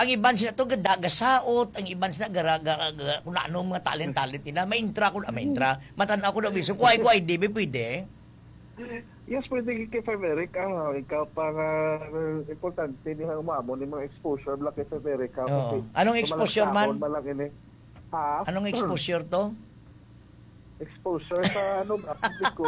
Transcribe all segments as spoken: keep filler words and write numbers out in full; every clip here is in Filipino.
ang iban sila to gada gasaot, ang iban sila gara kung ano mga talent-talent nila. May intra ko, ah, may intra. Matanaw ko na biso. Kuhay ko ay di ba pwede? Yes, pwede kay Frederick. Ano, ikaw para uh, importante din ang umamo ni mga exposure black kay Frederick. Oo. Anong exposure man? Ha? Anong exposure to? Exposure sa ano ba? Publiko.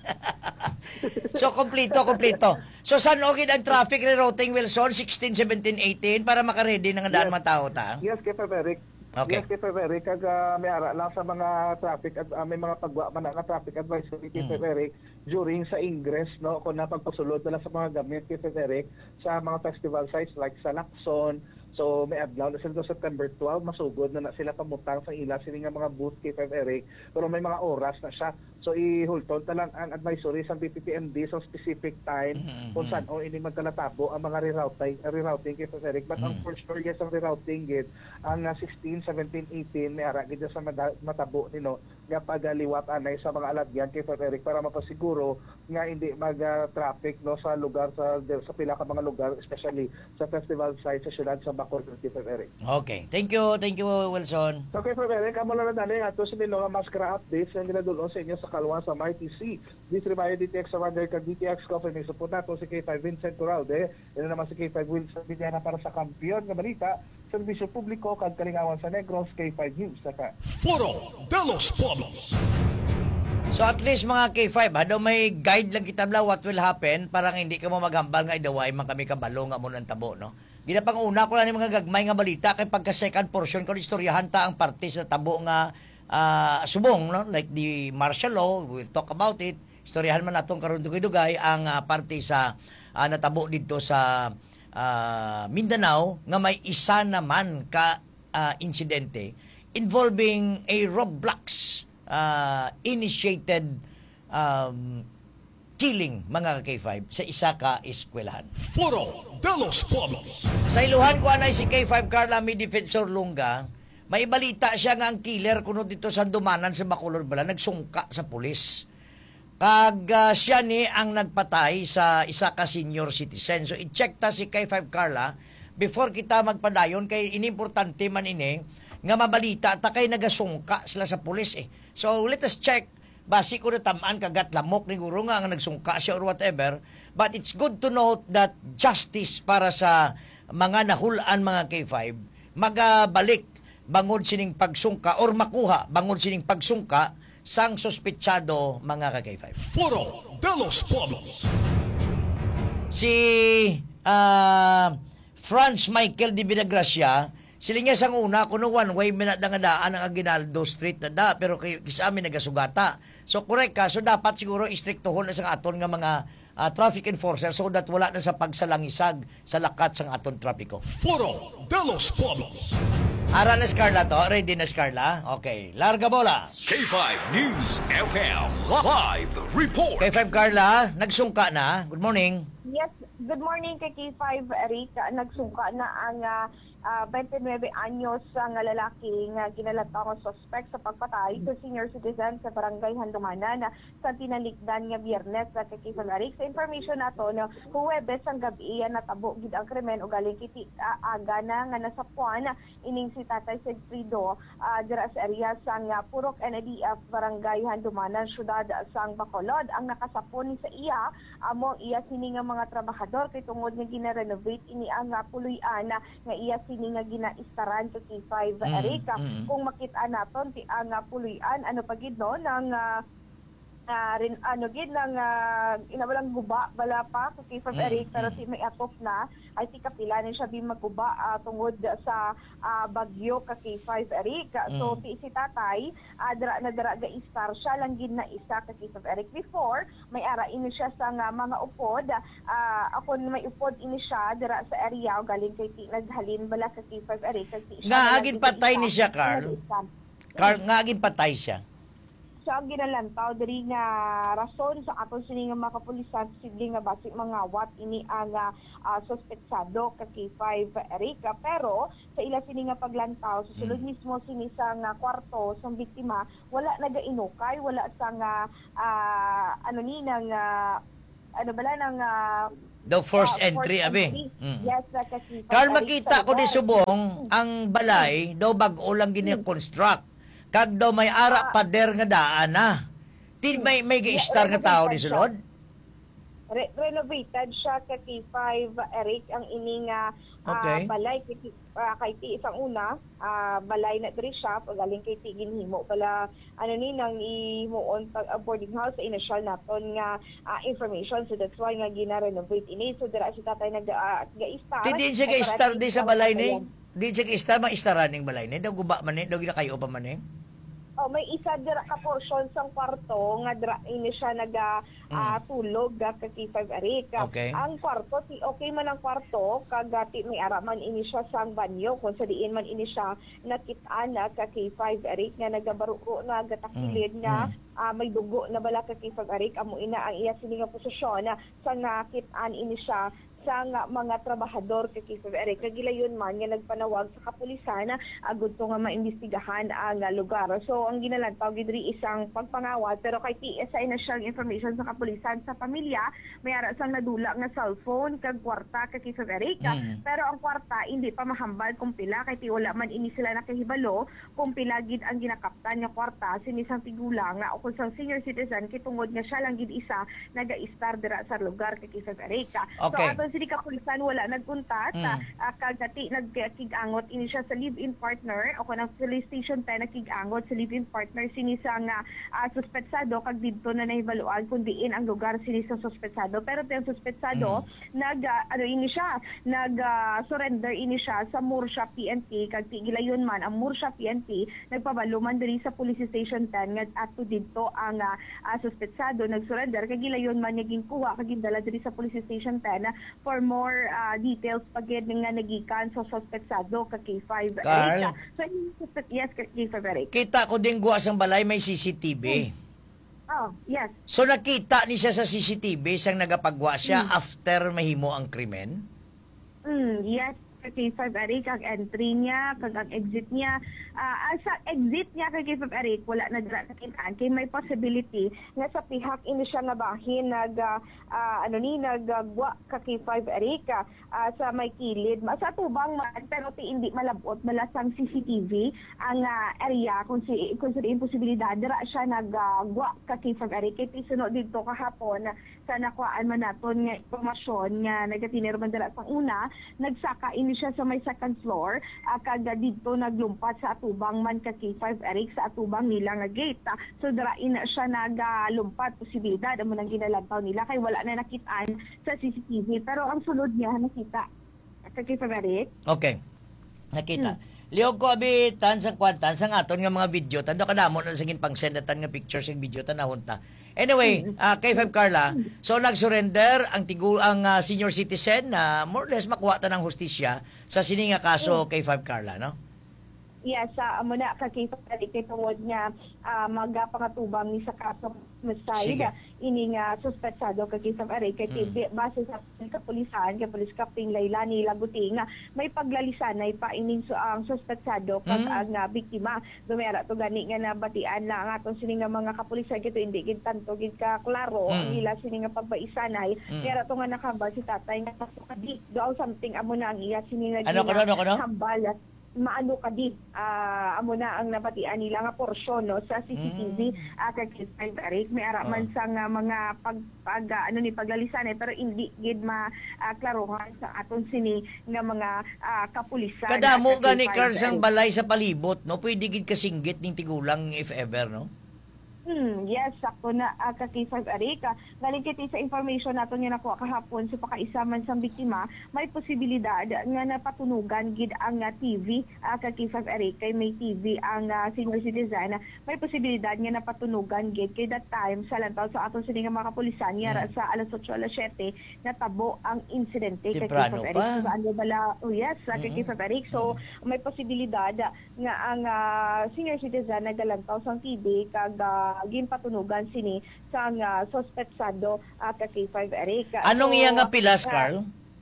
So, kompleto, kompleto. So, saan okay ang traffic rerouting, Wilson? sixteen, seventeen, eighteen para makaredy ng daan mga tao ta? Yes, kay Frederick. Okay. Yes, kay Frederick. Kag uh, may ara lang sa mga traffic at uh, may mga pagwa man na traffic advisory kay Frederick during sa ingress, no? Kung napagpasulod na sa mga gamit kay Frederick sa mga festival sites like sa Lacson. So may adlaw na sila September twelve, masugod na na sila pamutang sa ila sila nga mga booth kay Frederick. Pero may mga oras na siya. So ihulton ta lang ang advisory sa B P P M D sa specific time mm-hmm. kung saan o ini magkalatabo ang mga rerouting, rerouting kay Frederick. But mm-hmm. ang for sure yes ang rerouting gid ang uh, sixteen, seventeen, eighteen may ara gid sa matabo nino nga pagaliwat anay sa mga alagyan kay Frederick para mapasiguro nga hindi mag-traffic uh, no sa lugar sa sa pila ka mga lugar especially sa festival site sa syudad sa Bacoor kay Frederick. Okay. Thank you. Thank you, Wilson. Okay, Frederick, amo na dali ato sa nilo nga maskara updates ang ginadulong sa inyo sa kalwa sa M I T C. This reminder D T X sa Wander kag D T X Coffee may support nato si K five Vincent Corralde. Ito naman si K five Wilson Villana para sa kampiyon nga balita, serbisyo publiko kag kalingawan sa Negros K five News saka. Foro de los Pueblos. So at least mga K five, ano may guide lang kita bla what will happen para hindi ka mo maghambal nga idaway man kami kabalo nga mo ng tabo, no? Gina pang una ko lang ni mga gagmay nga balita kay pagka second portion ko istoryahan ta ang parte sa tabo nga uh, subong, no? Like the martial law, we'll talk about it. Istoryahan man natong karon dugay-dugay ang uh, parte sa uh, natabo dito sa uh, Mindanao nga may isa naman ka uh, insidente involving a roadblocks uh, initiated um, killing mga K five sa isa ka eskwelahan. Foro de los Pueblos. Sa iluhan ko anay si K five Carla Mi Defensor Lunga, may balita siya nga ang killer kuno dito sa Dumanan sa Bacolod bala nagsungka sa pulis. Kag uh, siya ni ang nagpatay sa isa ka senior citizen. So i-check ta si K five Carla before kita magpadayon kay inimportante man ini nga mabalita ta kay nagasungka sila sa pulis eh. So let us check basi ko na tamaan kagat lamok ni guro nga nga nagsungka siya or whatever, but it's good to note that justice para sa mga nahulaan mga K five magabalik bangod sining pagsungka or makuha bangod sining pagsungka sang sospetsado mga K five. Foro de los Pueblos. Si uh, Franz Michael de Villagracia sila nga sang una, kuno one way minat nga daan ang Aguinaldo Street na da, pero kay sa amin nagasugata. So correct ka, so dapat siguro istriktohon na sang aton nga mga uh, traffic enforcer so that wala na sa pagsalangisag sa lakat sang aton trapiko. Foro de los Pueblos. Ara na Scarla to, ready na Scarla? Okay, larga bola. K five News F M Live Report. K five Carla, nagsungka na. Good morning. Yes, good morning kay K five Eric. Nagsungka na ang uh, uh, twenty-nine anyos ang lalaki nga ginalataw nga suspect sa pagpatay sa senior citizen sa barangay Handumanan sa tinalikdan nga Biyernes sa kay K five Eric. Sa information nato na Huwebes ang gabi natabo gid ang krimen o galing kiti uh, aga na nga nasapuan ining si Tatay Sigfrido uh, dira sa area sang uh, Purok N D F barangay Handumanan syudad sang Bacolod. Ang nakasapon ni sa iya amo iya sini nga mga trabahador kay tungod nga gina-renovate ini ang uh, puluyan uh, nga iya sini nga ginaistaran sa K five mm, Eric. Mm. Kung makita naton ti ang uh, puluyan ano pa gid no nang uh, Uh, rin, ano gid nang uh, inawalang guba bala pa sa K five Eric pero si may atop na ay si kapila ni siya bi magguba uh, tungod sa uh, bagyo ka K five Eric. So mm. si tatay uh, dira na dira ga istar siya lang gid na isa ka K five Eric before may ara ini siya sa nga mga upod uh, ako may upod ini siya dira sa area galing kay ti naghalin bala ka K five Eric kasi nga agin patay ni siya Carl. Carl nga agin patay siya. Siya ang ginalantaw diri nga rason sa aton sini nga mga kapulisan sige nga basi mga wat ini ang uh, suspetsado ka K five Eric. Pero sa ila sini nga paglantaw sa sulod mm. mismo sini sa nga kwarto sa biktima wala nagainukay wala sa nga uh, ano ni nang uh, ano bala ng ah, The first ah, entry, fourth abi. entry. Mm. Yes, sa K five Carl, Eric makita sa ko di lugar. subong, ang balay, daw bag-o lang gini-construct. Kag daw may ara pader nga daan na. Di may, may gi-star nga tao di sulod? Re- renovated siya ka K five Eric ang ining ah, ah, Okay. balay kay uh, kay ti isang una ah, balay na diri siya pagaling kay ti ginhimo pala ano ni nang imuon pag ah, boarding house sa initial naton nga ah, information, so that's why nga gina-renovate ini, so dira si tatay nag uh, ga-star. Di din siya gi-star di sa balay ni? Di siya gi-star, ma-staran ning balay ni? Daw guba man ni? Daw ginakayo pa man ni? Oh, may isa dira ka portion sang kwarto nga dira ini siya naga ah, tulog ga ka K five Eric. Okay. Ang kwarto ti okay man ang kwarto kagati may araman ini siya sang banyo kung sa diin man ini siya nakit-an na ka K five Eric nga nagabaruro na gatakilid Mm, nga ah, may dugo na bala ka K five Eric amo ina ang iya sini nga posisyon na sa nakit-an ini siya sa nga mga trabahador kay K five Eric kagilayon man nga nagpanawag sa kapulisan na agud to nga maimbestigahan ang ah, lugar. So ang ginalantaw gid diri isang pagpangawat, pero kay T S I na siyang information sa kapulisan sa pamilya may ara sang nadula nga cellphone kag kwarta kay K five Eric. Mm. Pero ang kwarta hindi pa mahambal kung pila kay ti wala man ini sila nakahibalo kung pila gid ang ginakaptan nga kwarta sinisang tigulang nga o kung sa senior citizen kay tungod nga siya lang gid isa naga-star dira sa lugar kay K five Eric. Okay. So aton sini kapulisan wala nagkuntat, Mm. uh, kagati nagkigangot ini siya sa live-in partner o kanang police station pa nagkigangot sa live-in partner sini sa nga uh, suspetsado kag didto na nahibaluan kun diin ang lugar sini sa suspetsado, pero tayong suspetsado nag uh, ano ini siya nag uh, surrender ini siya sa Murcia P N P kag tigilayon man ang Murcia P N P nagpabalo man diri sa police station ten nga ato didto ang uh, uh, suspetsado nag-surrender kag gilayon man niya ginkuha kag gindala diri sa police station ten for more uh, details pagid nga nagikan sa suspetsado ka K five Carl? Eric. So yes ka K five Eric. Kita ko din guwa sang balay may C C T V. Oh, yes. So nakita ni siya sa C C T V sang nagapagwa siya after mahimo ang krimen? Mm, yes, kay K five Eric ang entry niya, kag ang exit niya. Ah, sa exit niya kay K five Eric, wala na dira nakitaan kay may possibility nga sa pihak ini siya nga bahin nag ah, ah, ano ni nagagwa ka K five Eric ah, sa may kilid. Ma- Sa tubang man pero ti hindi malabot malasang C C T V ang ah, area kung si kung sa imposibilidad dira siya nagagwa ka K five Eric kay sunod dito kahapon sa nakuhaan man naton nga impormasyon nga nagatinir man dira sang una nagsaka ini siya sa may second floor uh, kag dito naglumpat sa atubang man ka K five Eric sa atubang nila nga gate. Ah, so dira ina siya nagalumpat posibilidad amo nang ginalantaw nila kay wala na nakitaan sa C C T V, pero ang sulod niya nakita ka K five Eric. Okay. Nakita. Liog ko abi tan sa kwantan sa aton nga mga video tan do kadamo na sagin pang sendatan nga pictures ng video tan nahon ta. Anyway, uh, K five Carla, so nag-surrender ang tigu ang uh, senior citizen na more or less makuha ta ng hustisya sa sini nga kaso K five Carla, no? Yes, sa amo na ka K five Eric kay tungod nga uh, magapangatubang ni sa kaso Sige. homicide ini nga suspetsado ka K five Eric kay mm. base sa kapulisan kay Police Captain Lailani Laguti nga may paglalisanay pa ining so, ang suspetsado kag Mm. ang uh, biktima dumera to gani nga nabatian na ang aton sini nga mga kapulisan kito hindi gid tanto gid ka klaro ang Mm. ila sini nga pagbaisanay Mm. kaya to nga nakambal si tatay nga kadi do something amo na ang iya sini nga Ano ka no, ano ka no? hambal maano kadi ah amo na ang nabatian nila nga porsyon no sa C C T V Mm. uh, kay K five Eric may ara man Oh. sa nga mga pag, pag ah, ano ni paglalisan eh, pero hindi gid ma ah, klaruhan sa aton sini nga mga ah, kapulisan. Kadamo At sa K gani five Carl sang Eric. balay sa palibot, no? Pwede gid kasinggit ning tigulang if ever, no? Hmm, yes, sakto na uh, ka K five Eric. Uh, galing kiti sa information nato nga nakuha kahapon sa pakaisa man sang biktima, may posibilidad nga napatunugan gid ang uh, T V uh, ka K five Eric kay may T V ang uh, senior citizen. Uh, may posibilidad nga napatunugan gid kay that time sa lantaw sa aton sini nga mga kapulisan yara sa alas eight alas seven natabo ang insidente kay K Temprano five Eric. pa. So, ano bala, oh yes, uh, kay K five Eric. So may posibilidad uh, nga ang uh, senior citizen nagalantaw sang T V kag uh, ginpatunugan sini sa nga suspetsado at uh, K five Eric. Anong So, iya nga pilas, uh, Carl?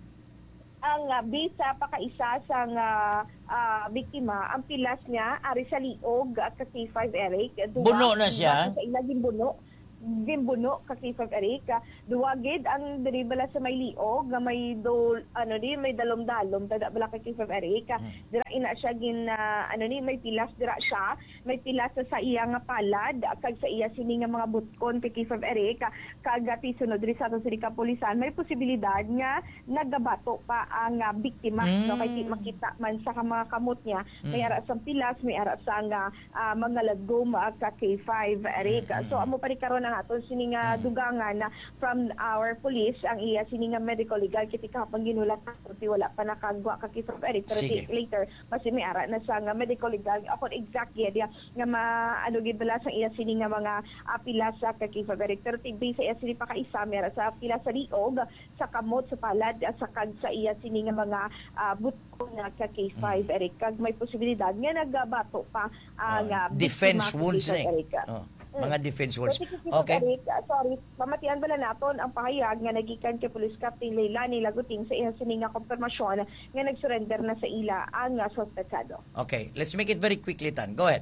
ang uh, bisa pakaisa sa nga uh, biktima, ang pilas niya ari sa liog at sa K five Eric. Duwa, Buno na siya? duwa Sa ilaging buno. gimbuno ka K five Eric. Uh, duwagid ang diri bala sa may liog nga may do ano di may dalom-dalom tada bala ka K five Eric. Uh, dira ina siya gin uh, ano ni may pilas dira siya, may pilas sa, sa iya nga palad kag sa iya sini nga mga butkon kay K five Eric. Uh, kag ati sunod diri sa ato sa kapulisan may posibilidad nga nagabato pa ang uh, biktima Mm. no kay di makita man sa mga kamot niya may ara sa pilas may ara sa nga uh, mga lagom uh, ka K five Eric. So amo pa rin karon ang aton sini nga dugangan na from our police ang iya sini nga medical legal kiti kapang ginulat kasi wala pa nakagwa ka K five Eric pero Sige. later mas may ara na sa nga medical legal ako exact dia nga ma ano gid bala sa iya sini nga mga uh, pilas sa ka K five Eric pero tigbi sa iya sini pa ka isa may ara sa pilas sa liog sa kamot sa palad uh, sa kag sa iya sini nga mga uh, butko nga ka K five Eric kag may posibilidad nga nagabato pa ang uh, Defense biktima wounds sa K five na Eric. eh. Oh, mga defense wounds. Kasi kasi Okay. Eric, uh, sorry, pamatian bala naton ang pahayag nga nagikan kay Police Captain Leilani Laguting sa iyang sini nga kompirmasyon nga nagsurrender na sa ila ang uh, suspetsado. Okay, let's make it very quickly, Tan. Go ahead.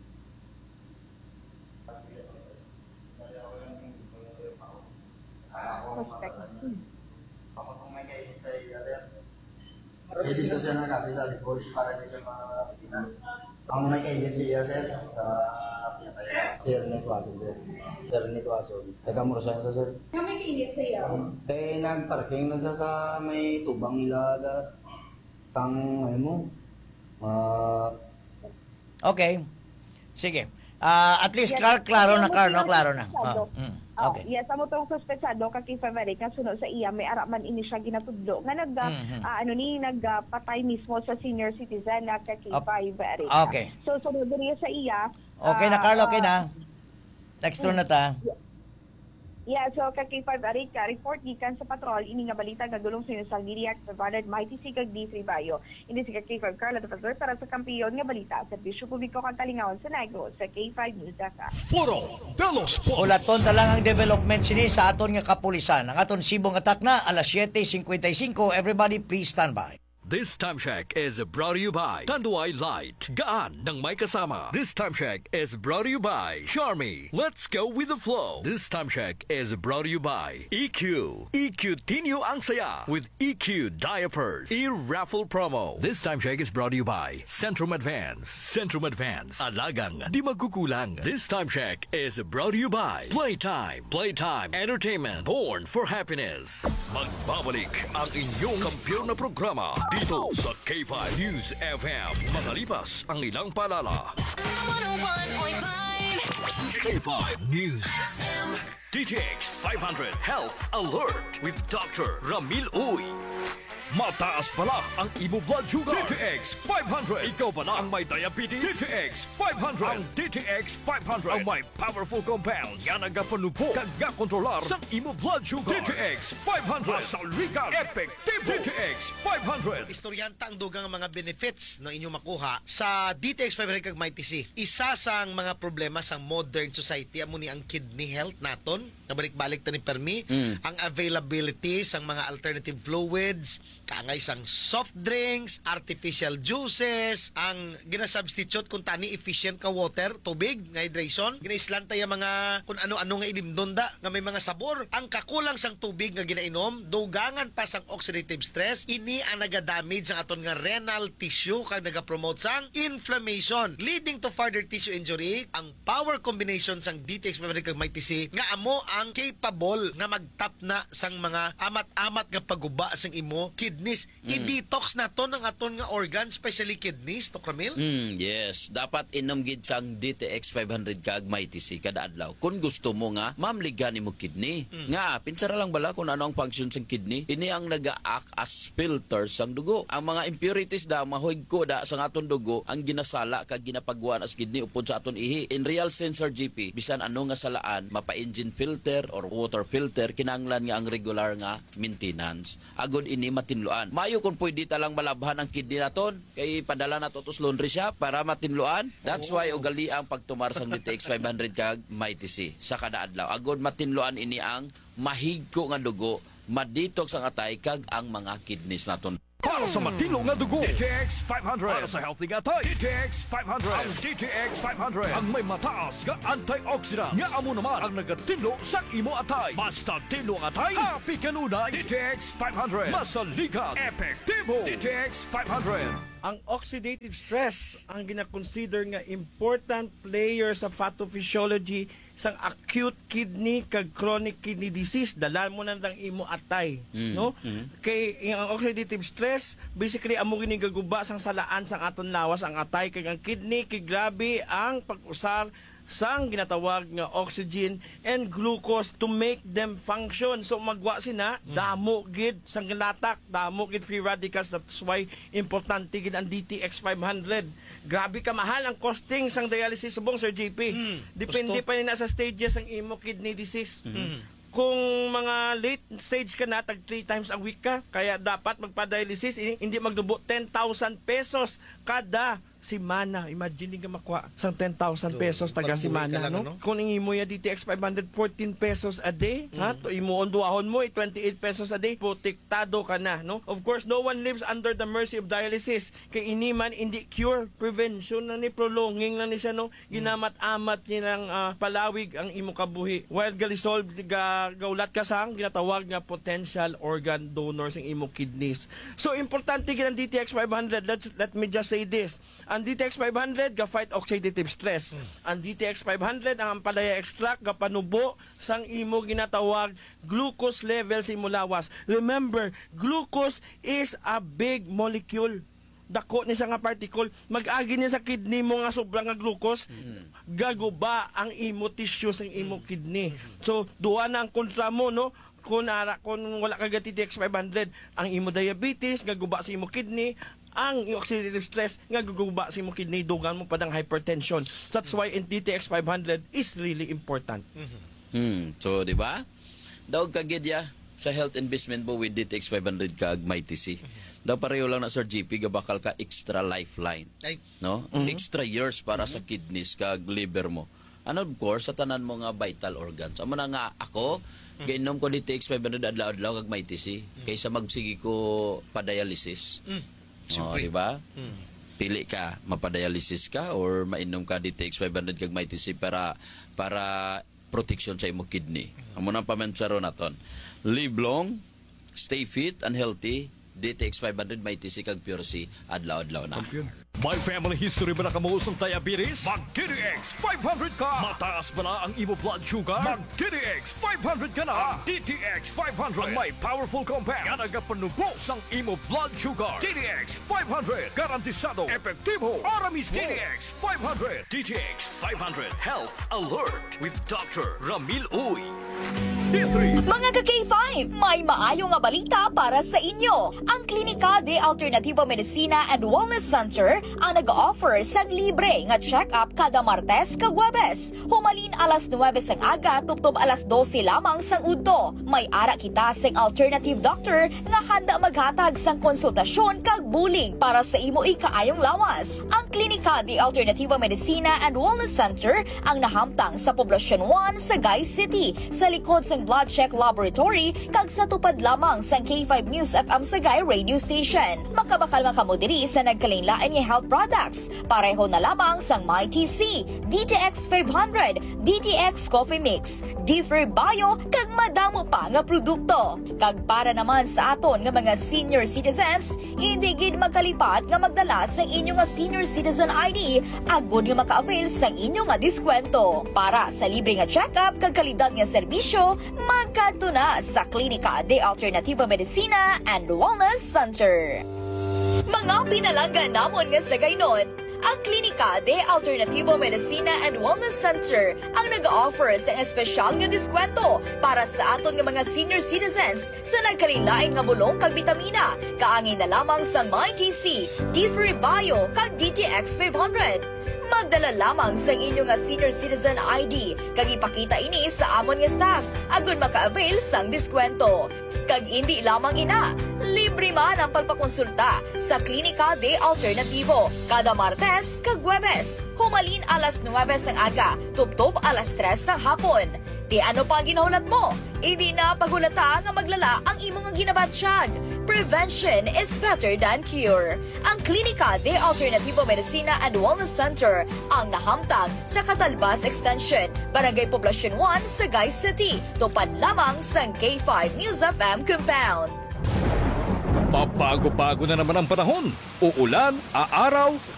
Suspect. Eh, dito siya nagkapit sa likod para hindi siya makapitan. Ang may kainit siya, sir, sa pinataya. Sir, Netwaso, sir. Sir, Netwaso. Taga-Morosan sa, sir. Nga may kainit sa iyo. Eh, nag-parking na siya sa may tubang nila da. Sang, ano mo, ma... Okay. Sige. Ah, at least Yes. klar- klaro na, Yes. klaro na, klaro na. Suspetsado. Oh, mm, Oh, okay. yes, amo tong suspetsado ka K five Eric nga sunod sa iya may ara man ini siya ginatudlo nga nag Mhm. ah, ano ni nagpatay mismo sa senior citizen na ka K five Eric. Okay. So sunod diri sa iya. Okay na, ah, Carlo. Okay ah, na. Next turn na ta. Yeah, so ka K five Eric, ka report gikan sa patrol ini nga balita nga gulong sa Universal Media provided mighty si kag D three Bayo. Ini si ka K five Carla Tapazor para sa kampiyon nga balita sa Bisyo Publiko kag Kalingawan sa Negros sa K five News Data. Foro de los Sports. Ulaton ta lang ang development sini sa aton nga kapulisan. Ang aton sibong atak na alas seven fifty-five. Everybody please stand by. This time check is brought to you by Tanduay Light. Gaan ng may kasama. This time check is brought to you by Charmy. Let's go with the flow. This time check is brought to you by E Q. E Q Tinyo ang saya with E Q Diapers. E-raffle promo. This time check is brought to you by Centrum Advance. Centrum Advance. Alagang di magkukulang. This time check is brought to you by Playtime. Playtime Entertainment. Born for happiness. Magbabalik ang inyong kampiyon na programa dito sa K five News F M. Makalipas ang ilang palala. one oh one point five K five News D T X five hundred Health Alert with Doctor Ramil Uy. Mataas pala ang imo blood sugar. D T X five hundred. Ikaw pala ang may diabetes. D T X five hundred. Ang D T X five hundred ang may powerful compounds nga nagapanupo kag kontrolar sa imo blood sugar. D T X five hundred. Masaligan. Epektibo. D T X five hundred. Istoryanta ang dugang mga benefits no inyo makuha sa D T X five hundred kag Mighty C. Isa sang mga problema sa modern society amo ni ang kidney health naton. Nabalik-balik ta ni permi ang availability sang mga alternative fluids, kaangay sang soft drinks, artificial juices, ang ginasubstitute kung tani efficient ka water, tubig, nga hydration, ginaislanta yung mga kung ano-ano nga inimdon da, nga may mga sabor. Ang kakulang sang tubig nga ginainom, dugangan pa sang oxidative stress, ini ang nagadamage sang aton nga renal tissue kag nagapromote sang inflammation, leading to further tissue injury. Ang power combination sang D T X five hundred kag Mighty C, nga amo ang capable nga magtap na sang mga amat-amat nga paguba sang imo kidneys. I-detox na to ng aton nga organs, especially kidneys, to Camille. Mm, yes, dapat inom gid sang D T X five hundred kag Mighty C kada adlaw. Kung gusto mo nga mamligan nimo kidney. Nga pinsara lang bala kung ano ang function sang kidney. Ini ang naga-act as filter sang dugo. Ang mga impurities da mahugko da sang aton dugo ang ginasala kag ginapagwan as kidney upod sa aton ihi. In real sense Sir G P, bisan ano nga salaan, mapa-engine filter or water filter kinahanglan nga ang regular nga maintenance. Agod ini matinluan. Mayo kung pwede talang malabhan ang kidney naton kay padala nato to sa laundry shop para matinluan. That's why ugali ang pagtumar sang D T X five hundred kag Mighty C sa kada adlaw. Agod matinluan ini ang mahigko nga dugo, madetox ang atay kag ang mga kidneys naton. Para sa matino nga dugo, D T X five hundred. Para sa healthy nga tay, D T X five hundred. Ang D T X five hundred ang may mataas nga antioxidant. Nga amo naman ang nagatino sa imo atay. Basta tino ang atay, happy kanunay. D T X five hundred. Masaligat, epektibo. D T X five hundred. Ang oxidative stress ang gina-consider nga important player sa pathophysiology sang acute kidney kag chronic kidney disease. Dalan mo na lang imo atay, Mm. no? Mm. Kay ang oxidative stress basically amo gini gaguba sang salaan sang aton lawas ang atay kag ang kidney kay grabe ang pag-usar sang ginatawag nga oxygen and glucose to make them function. So magwa sina damo gid sang latak, damo gid free radicals. That's why importante gid ang D T X five hundred. Grabe ka mahal ang costing sang dialysis subong Sir J P. Mm, Depende gusto. pa ni na sa stages ang imo kidney disease. Kung mga late stage ka na, tag three times a week ka, kaya dapat magpa-dialysis, hindi magdubo ten thousand pesos kada simana. Imagine ka makuha sang ten thousand pesos taga parang buhay simana, ka lang, no? ano? Kung imo ya D T X five hundred, fourteen pesos a day, ha? To imo onduahon mo, eh, twenty-eight pesos a day, protektado ka na, no? Of course, no one lives under the mercy of dialysis. Kay ini man hindi cure, prevention na ni, prolonging na ni siya, no? Ginamat-amat niya ng ah, palawig ang imo kabuhi. While galisol ga, gaulat ka sang ginatawag nga potential organ donors ang imo kidneys. So importante gid ang D T X five hundred. Let's let me just say this. Ang D T X five hundred ga fight oxidative stress. Ang D T X five hundred ang ampalaya extract ga panubo sang imo ginatawag glucose level sa imo lawas. Remember, glucose is a big molecule. Dako ni siya nga particle, mag-agi niya sa kidney mo nga sobrang nga glucose, gaguba ang imo tissue sa imo kidney. So, duwa na ang kontra mo, no? Kung, ara, kung wala ka D T X five hundred, ang imo diabetes, gaguba sa imo kidney, ang oxidative stress, nga gaguba sa imo kidney, dugan mo padang hypertension. That's why in D T X five hundred is really important. Hmm. So, di ba? Daog kagid ya sa health investment mo with D T X five hundred kag may T C. Daw pareho lang na Sir G P gabakal ka extra lifeline, Ay, no? Extra years para sa kidneys kag liver mo. Ano of course sa tanan mo nga vital organs. Amo na nga ako gainom ko D T X five hundred adlaw-adlaw kag may T C kaysa magsigi ko pa dialysis. mm, Oh, siyempre. di ba? Mm. Pili ka, mapadialysis ka or mainom ka D T X five hundred kag may T C para para protection sa imo kidney. Amo nang pamensaro naton. Live long, stay fit and healthy. D T X five hundred may T C kag Pure C adlaw-adlaw na. May family history ba na kamuusong diabetes? Mag-D T X five hundred ka! Mataas ba na ang imo blood sugar? Mag-D T X five hundred ka na! D T X five hundred ang may powerful compound nga nagapanubos ang imo blood sugar. D T X five hundred garantisado, epektibo, para mismo. D T X five hundred. D T X five hundred Health Alert with Doctor Ramil Uy. D three. Mga ka-K five, may maayo nga balita para sa inyo. Ang Klinika de Alternativo Medicina and Wellness Center ang nag-offer sa libre nga check-up kada Martes kag Huwebes. Humalin alas nuwebe sang aga tubtob alas dose lamang sang udto. May ara kita sang alternative doctor nga handa maghatag sang konsultasyon kag bulig para sa imo ikaayong lawas. Ang Klinika de Alternativo Medicina and Wellness Center ang nahamtang sa Poblacion one, Sagay City, sa likod sang Blood Check Laboratory kag sa tupad lamang sang K five News F M Sagay Radio Station. Makabakal makamo diri sa nagkalain-lain nga health products. Pareho na lamang sang MyTC, D T X five hundred, D T X Coffee Mix, D three Bio kag madamo pa nga produkto. Kag para naman sa aton nga mga senior citizens, hindi gid magkalipat nga magdala sang inyo nga senior citizen I D agud nga maka-avail sang inyo nga diskwento. Para sa libre nga check-up kag kalidad nga serbisyo, magkadto na sa Klinika de Alternativo Medicina and Wellness Center. Mga pinalanggan namon nga sa gaynon, ang Klinika de Alternativo Medicina and Wellness Center ang nag-offer sa espesyal nga diskwento para sa aton nga mga senior citizens sa nagkalilain nga bulong kag bitamina, kaangin na lamang sa MyTC, D three Bio kag D T X five hundred. Magdala lamang sa inyo nga senior citizen I D kag ipakita ini sa amon nga staff agon maka-avail sang diskwento. Kag hindi lamang ina, libre Libre man ang pagpakonsulta sa Klinika de Alternativo kada Martes kag Huwebes. Humalin alas nuwebe sang aga, tubtob alas tres sang hapon. Di ano pa ang ginahulat mo? Hindi na pagulata nga maglala ang imong ginabatsyag. Prevention is better than cure. Ang Klinika de Alternativo Medicina and Wellness Center ang nahamtang sa Catalbas Extension, Barangay Poblacion one, Sagay City. Tupad lamang sa K five News F M Compound. Pabago-bago na naman ang panahon. Uulan, aaraw,